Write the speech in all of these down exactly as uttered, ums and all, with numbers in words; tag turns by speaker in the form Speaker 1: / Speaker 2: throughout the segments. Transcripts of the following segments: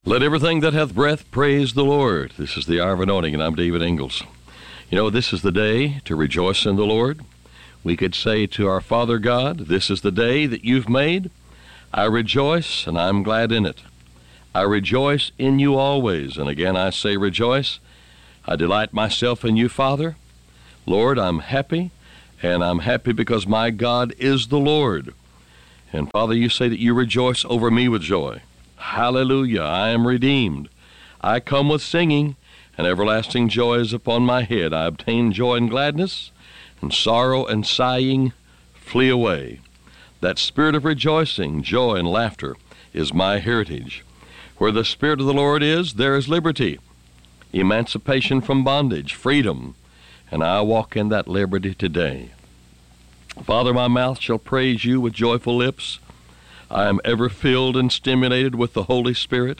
Speaker 1: Let everything that hath breath praise the Lord. This is the Hour of Anointing, and I'm David Ingalls. You know, this is the day to rejoice in the Lord. We could say to our Father God, this is the day that you've made. I rejoice, and I'm glad in it. I rejoice in you always. And again, I say rejoice. I delight myself in you, Father. Lord, I'm happy, and I'm happy because my God is the Lord. And Father, you say that you rejoice over me with joy. Hallelujah, I am redeemed. I come with singing, and everlasting joy is upon my head. I obtain joy and gladness, and sorrow and sighing flee away. That spirit of rejoicing, joy, and laughter is my heritage. Where the Spirit of the Lord is, there is liberty, emancipation from bondage, freedom, and I walk in that liberty today. Father, my mouth shall praise you with joyful lips. I am ever filled and stimulated with the Holy Spirit.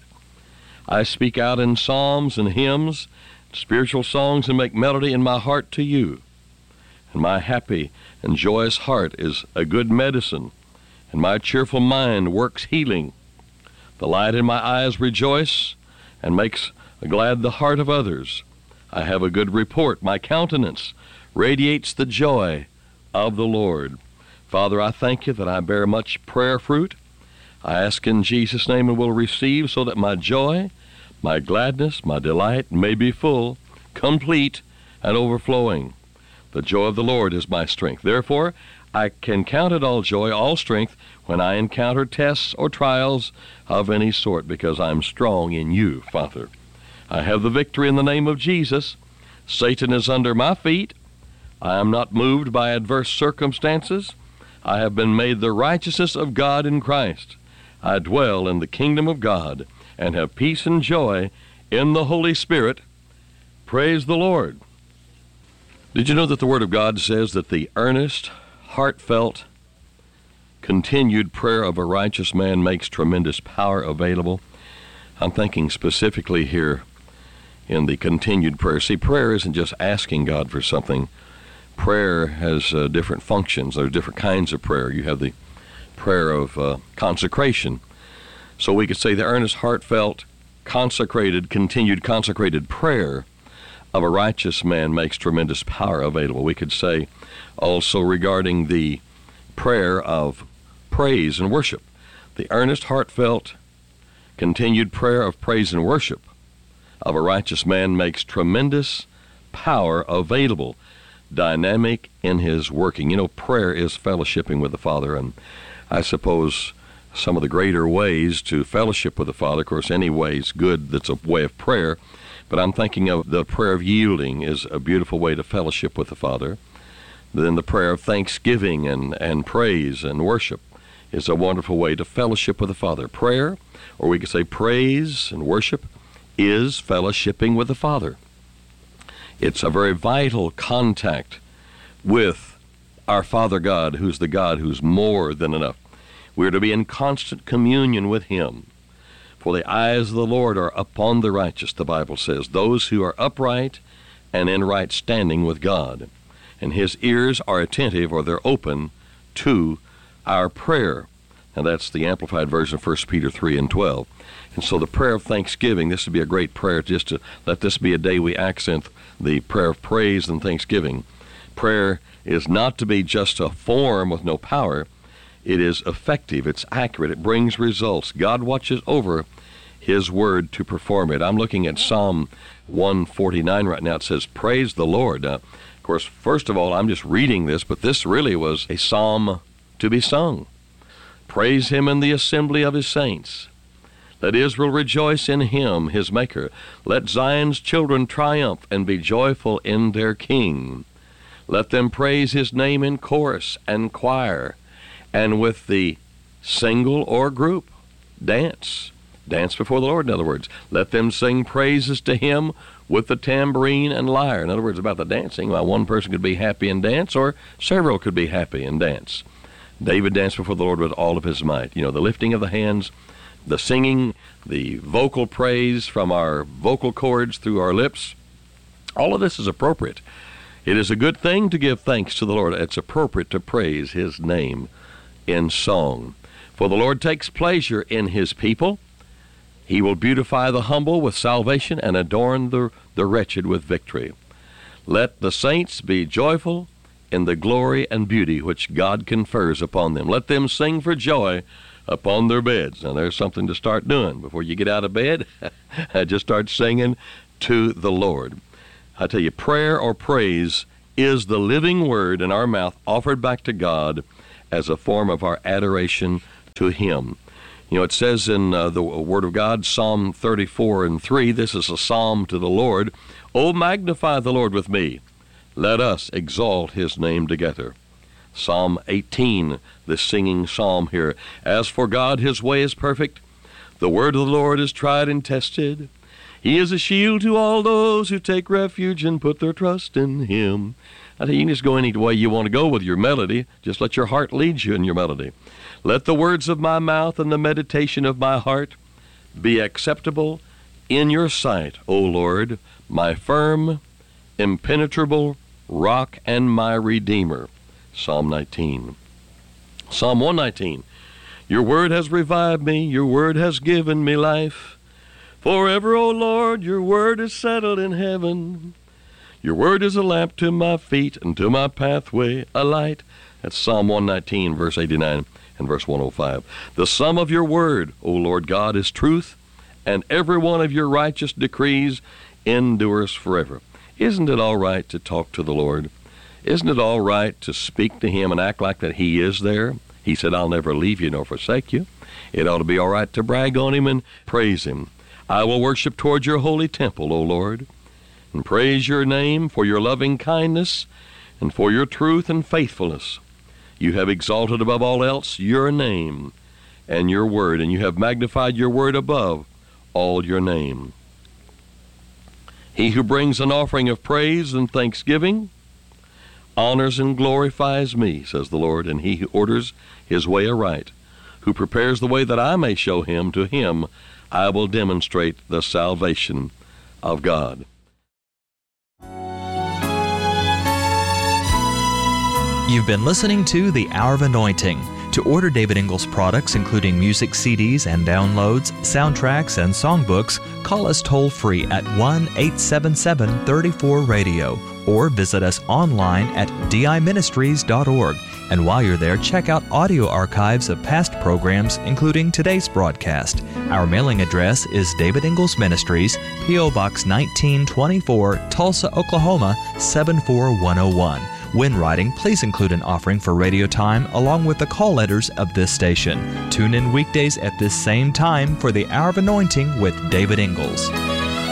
Speaker 1: I speak out in psalms and hymns, spiritual songs, and make melody in my heart to you. And my happy and joyous heart is a good medicine, and my cheerful mind works healing. The light in my eyes rejoice and makes glad the heart of others. I have a good report. My countenance radiates the joy of the Lord. Father, I thank you that I bear much prayer fruit. I ask in Jesus' name and will receive, so that my joy, my gladness, my delight may be full, complete, and overflowing. The joy of the Lord is my strength. Therefore, I can count it all joy, all strength, when I encounter tests or trials of any sort, because I'm strong in you, Father. I have the victory in the name of Jesus. Satan is under my feet. I am not moved by adverse circumstances. I have been made the righteousness of God in Christ. I dwell in the kingdom of God and have peace and joy in the Holy Spirit. Praise the Lord. Did you know that the Word of God says that the earnest, heartfelt, continued prayer of a righteous man makes tremendous power available? I'm thinking specifically here in the continued prayer. See, prayer isn't just asking God for something. Prayer has uh, different functions. There are different kinds of prayer. You have the prayer of uh, consecration. So we could say the earnest, heartfelt, consecrated, continued consecrated prayer of a righteous man makes tremendous power available. We could say also regarding the prayer of praise and worship. The earnest, heartfelt, continued prayer of praise and worship of a righteous man makes tremendous power available, dynamic in his working. You know, prayer is fellowshipping with the Father, and I suppose some of the greater ways to fellowship with the Father, of course, any way is good that's a way of prayer, but I'm thinking of the prayer of yielding is a beautiful way to fellowship with the Father. Then the prayer of thanksgiving and, and praise and worship is a wonderful way to fellowship with the Father. Prayer, or we could say praise and worship, is fellowshipping with the Father. It's a very vital contact with our Father God, who's the God who's more than enough. We're to be in constant communion with Him. For the eyes of the Lord are upon the righteous, the Bible says, those who are upright and in right standing with God. And His ears are attentive, or they're open, to our prayer. And that's the Amplified Version of First Peter three and twelve. And so the prayer of thanksgiving, this would be a great prayer, just to let this be a day we accent the prayer of praise and thanksgiving. Prayer is not to be just a form with no power. It is effective. It's accurate. It brings results. God watches over His word to perform it. I'm looking at Psalm one forty-nine right now. It says, praise the Lord. Now, of course, first of all, I'm just reading this, but this really was a psalm to be sung. Praise Him in the assembly of His saints. Let Israel rejoice in Him, His Maker. Let Zion's children triumph and be joyful in their King. Let them praise His name in chorus and choir, and with the single or group, dance. Dance before the Lord, in other words. Let them sing praises to Him with the tambourine and lyre. In other words, about the dancing, well, one person could be happy and dance, or several could be happy and dance. David danced before the Lord with all of his might. You know, the lifting of the hands, the singing, the vocal praise from our vocal cords through our lips, all of this is appropriate. It is a good thing to give thanks to the Lord. It's appropriate to praise His name in song. For the Lord takes pleasure in His people. He will beautify the humble with salvation and adorn the, the wretched with victory. Let the saints be joyful in the glory and beauty which God confers upon them. Let them sing for joy upon their beds. Now, there's something to start doing. Before you get out of bed, just start singing to the Lord. I tell you, prayer or praise is the living word in our mouth offered back to God as a form of our adoration to Him. You know, it says in uh, the Word of God, Psalm thirty-four and three, this is a psalm to the Lord. "O magnify the Lord with me. Let us exalt His name together." Psalm eighteen, the singing psalm here. "As for God, His way is perfect. The word of the Lord is tried and tested. He is a shield to all those who take refuge and put their trust in Him." I think you can just go any way you want to go with your melody. Just let your heart lead you in your melody. "Let the words of my mouth and the meditation of my heart be acceptable in your sight, O Lord, my firm, impenetrable rock and my redeemer." Psalm nineteen. Psalm one nineteen. "Your word has revived me, your word has given me life. Forever, O Lord, your word is settled in heaven. Your word is a lamp to my feet and to my pathway a light." That's Psalm one nineteen, verse eighty-nine and verse one oh five. "The sum of your word, O Lord God, is truth, and every one of your righteous decrees endures forever." Isn't it all right to talk to the Lord? Isn't it all right to speak to Him and act like that He is there? He said, "I'll never leave you nor forsake you." It ought to be all right to brag on Him and praise Him. "I will worship toward your holy temple, O Lord, and praise your name for your loving kindness and for your truth and faithfulness. You have exalted above all else your name and your word, and you have magnified your word above all your name. He who brings an offering of praise and thanksgiving honors and glorifies me, says the Lord, and he who orders his way aright, who prepares the way that I may show him, to him I will demonstrate the salvation of God."
Speaker 2: You've been listening to The Hour of Anointing. To order David Ingles products, including music C Ds and downloads, soundtracks, and songbooks, call us toll-free at one eight seven seven, three four, radio or visit us online at d i ministries dot org. And while you're there, check out audio archives of past programs, including today's broadcast. Our mailing address is David Ingles Ministries, P O. Box nineteen twenty-four, Tulsa, Oklahoma, seven four one oh one. When writing, please include an offering for radio time along with the call letters of this station. Tune in weekdays at this same time for The Hour of Anointing with David Ingles.